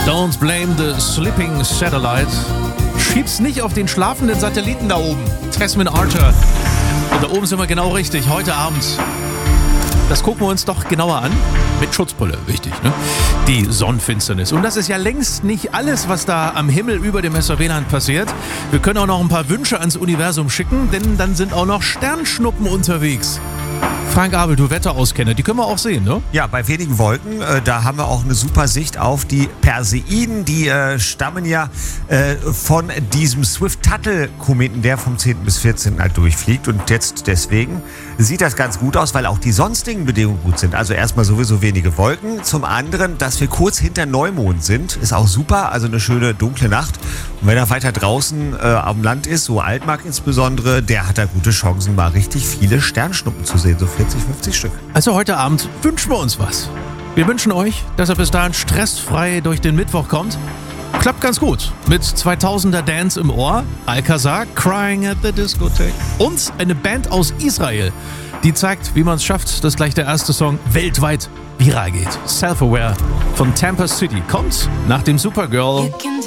Don't blame the sleeping satellite. Schieb's nicht auf den schlafenden Satelliten da oben. Tasman Archer. Und da oben sind wir genau richtig. Heute Abend. Das gucken wir uns doch genauer an. Mit Schutzbrille, wichtig, ne? Die Sonnenfinsternis. Und das ist ja längst nicht alles, was da am Himmel über dem SRW-Land passiert. Wir können auch noch ein paar Wünsche ans Universum schicken, denn dann sind auch noch Sternschnuppen unterwegs. Frank Abel, du Wetterauskenner, die können wir auch sehen, ne? Ja, bei wenigen Wolken, da haben wir auch eine super Sicht auf die Perseiden. Die stammen ja von diesem Swift-Tuttle-Kometen, der vom 10. bis 14. halt durchfliegt. Und jetzt deswegen sieht das ganz gut aus, weil auch die sonstigen Bedingungen gut sind. Also erstmal sowieso wenige Wolken. Zum anderen, dass wir kurz hinter Neumond sind, ist auch super. Also eine schöne dunkle Nacht. Und wenn er weiter draußen am Land ist, so Altmark insbesondere, der hat da gute Chancen, mal richtig viele Sternschnuppen zu sehen. So 40, 50 Stück. Also heute Abend wünschen wir uns was. Wir wünschen euch, dass ihr bis dahin stressfrei durch den Mittwoch kommt. Klappt ganz gut. Mit 2000er Dance im Ohr, Alcazar, Crying at the Discotheque und eine Band aus Israel, die zeigt, wie man es schafft, dass gleich der erste Song weltweit viral geht. Self-Aware von Tampa City kommt nach dem Supergirl.